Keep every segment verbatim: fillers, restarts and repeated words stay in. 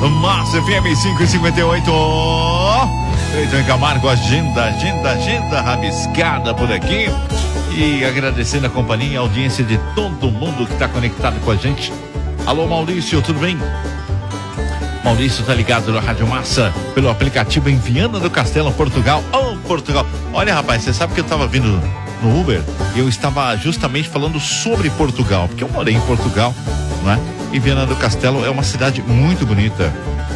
Massa F M cinco e cinquenta e oito. Feito em Camargo, agenda, agenda, agenda rabiscada por aqui. E agradecendo a companhia e a audiência de todo mundo que está conectado com a gente. Alô, Maurício, tudo bem? Maurício tá ligado na Rádio Massa pelo aplicativo em Viana do Castelo, Portugal. Oh, Portugal. Olha, rapaz, você sabe que eu tava vindo no Uber e eu estava justamente falando sobre Portugal, porque eu morei em Portugal, né? E Viana do Castelo é uma cidade muito bonita.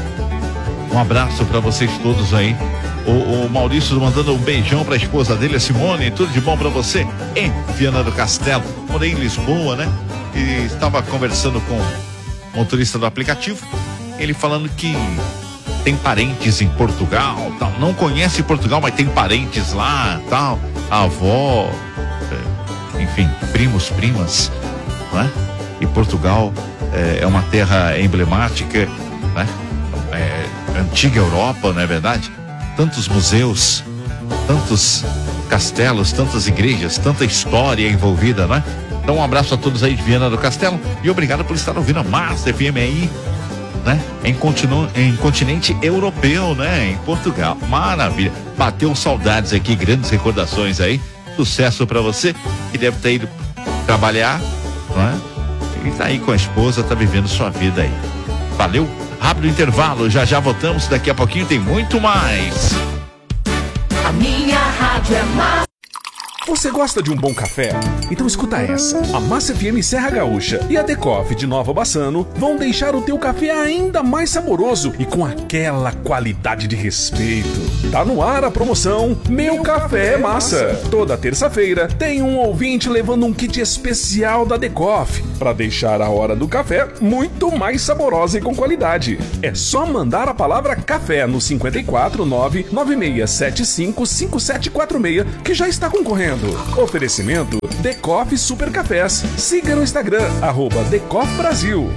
Um abraço para vocês todos aí. O, o Maurício mandando um beijão pra esposa dele, a Simone. Tudo de bom pra você em Viana do Castelo. Morei em Lisboa, né? E estava conversando com o motorista do aplicativo. Ele falando que tem parentes em Portugal, tal. Não conhece Portugal, mas tem parentes lá, tal. A avó, é, enfim, primos, primas, né? E Portugal é, é uma terra emblemática, né? É, antiga Europa, não é verdade? Tantos museus, tantos castelos, tantas igrejas, tanta história envolvida, né? Então um abraço a todos aí de Viana do Castelo e obrigado por estar ouvindo a Massa F M aí, né? Em, continu, em continente europeu, né? Em Portugal. Maravilha. Bateu saudades aqui, grandes recordações aí. Sucesso pra você que deve ter ido trabalhar, né? E tá aí com a esposa, tá vivendo sua vida aí. Valeu. Rápido intervalo, já já voltamos, daqui a pouquinho tem muito mais. A minha rádio é Massa. Você gosta de um bom café? Então escuta essa. A Massa F M Serra Gaúcha e a Decoff de Nova Bassano vão deixar o teu café ainda mais saboroso e com aquela qualidade de respeito. Tá no ar a promoção Meu Café é Massa. Toda terça-feira tem um ouvinte levando um kit especial da Decoff para deixar a hora do café muito mais saborosa e com qualidade. É só mandar a palavra café no cinco quatro nove nove seis sete cinco cinco sete quatro seis que já está concorrendo. Oferecimento Decoff Super Cafés. Siga no Instagram, arroba Decoff Brasil.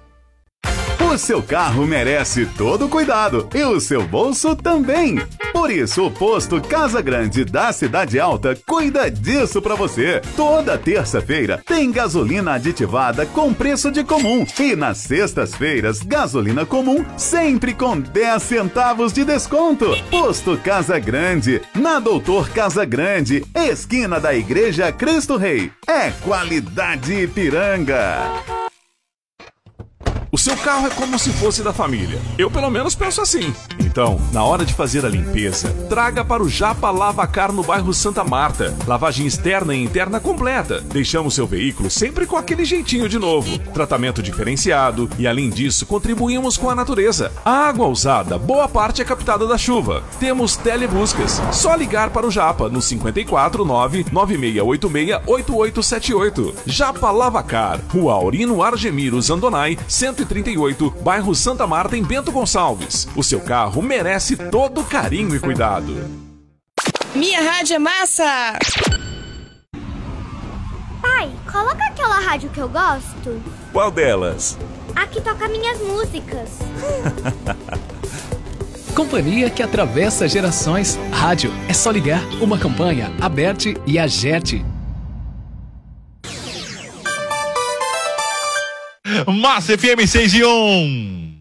O seu carro merece todo cuidado e o seu bolso também. Por isso, o posto Casa Grande da Cidade Alta cuida disso pra você. Toda terça-feira tem gasolina aditivada com preço de comum. E nas sextas-feiras, gasolina comum sempre com dez centavos de desconto. Posto Casa Grande, na Doutor Casa Grande, esquina da Igreja Cristo Rei. É qualidade Ipiranga. O seu carro é como se fosse da família. Eu pelo menos penso assim. Então, na hora de fazer a limpeza, traga para o Japa Lavacar no bairro Santa Marta. Lavagem externa e interna completa. Deixamos seu veículo sempre com aquele jeitinho de novo. Tratamento diferenciado e, além disso, contribuímos com a natureza. A água usada, boa parte é captada da chuva. Temos telebuscas. Só ligar para o Japa no cinco quatro nove nove seis oito seis oito oito sete oito. Japa Lavacar, Rua Aurino Argemiro Zandonai, cento e trinta e oito, bairro Santa Marta, em Bento Gonçalves. O seu carro merece todo carinho e cuidado. Minha rádio é massa! Pai, coloca aquela rádio que eu gosto. Qual delas? A que toca minhas músicas. Companhia que atravessa gerações. Rádio é só ligar. Uma campanha, Aberte e Agerte. Massa F M seis e um.